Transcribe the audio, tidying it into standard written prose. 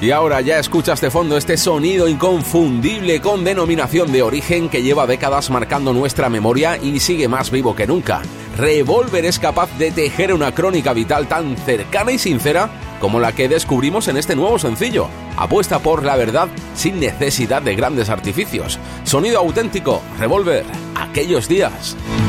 Y ahora ya escuchas de fondo este sonido inconfundible con denominación de origen que lleva décadas marcando nuestra memoria y sigue más vivo que nunca. Revolver es capaz de tejer una crónica vital tan cercana y sincera como la que descubrimos en este nuevo sencillo. Apuesta por la verdad sin necesidad de grandes artificios. Sonido auténtico, Revolver, aquellos días.